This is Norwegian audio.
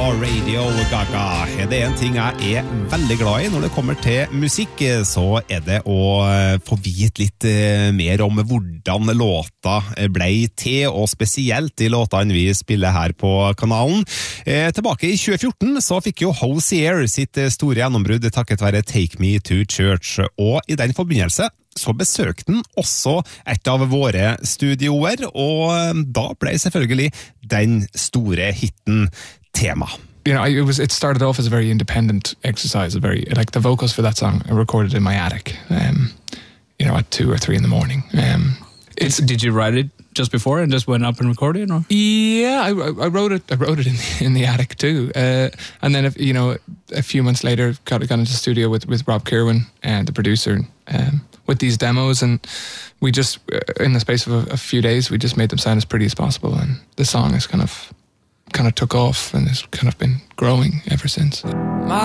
Radio Gaga. Det en ting jeg veldig glad I når det kommer til musikk, så det å få vite litt mer om hvordan låta ble til, og spesielt de låtene vi spiller her på kanalen. Tilbake I 2014 så fikk jo Hozier sitt store gjennombrudd takket være Take Me to Church, og I den forbindelse så besøkte den også et av våre studioer, og da ble selvfølgelig den store hitten tema. You know, it started off as a very independent exercise, like the vocals for that song I recorded in my attic, you know, at 2 or 3 in the morning. Did you write it just before and just went up and recorded it? Or? Yeah, I wrote it in the attic too. And then, you know, a few months later, got into the studio with Rob Kirwan, the producer, with these demos, and we just, in the space of a few days, we just made them sound as pretty as possible, and the song has kind of took off and has kind of been growing ever since.